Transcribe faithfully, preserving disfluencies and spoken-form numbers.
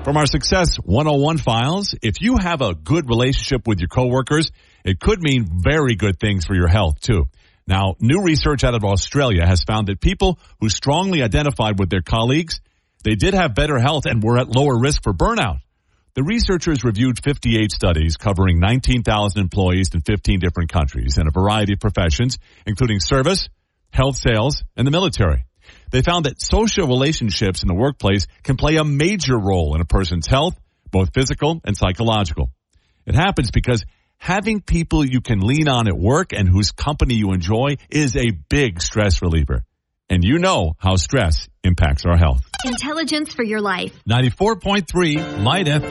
From our Success one oh one files, if you have a good relationship with your coworkers, it could mean very good things for your health, too. Now, new research out of Australia has found that people who strongly identified with their colleagues, they did have better health and were at lower risk for burnout. The researchers reviewed fifty-eight studies covering nineteen thousand employees in fifteen different countries and a variety of professions, including service, health sales, and the military. They found that social relationships in the workplace can play a major role in a person's health, both physical and psychological. It happens because having people you can lean on at work and whose company you enjoy is a big stress reliever. And you know how stress impacts our health. Intelligence for your life. ninety-four point three Light F M.